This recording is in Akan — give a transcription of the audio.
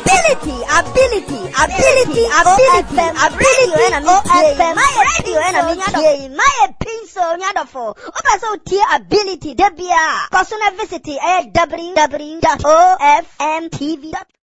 ability. My pencil, nyadofo. Opa so tie ability. Debia. Personal visit www.ofmtv.com.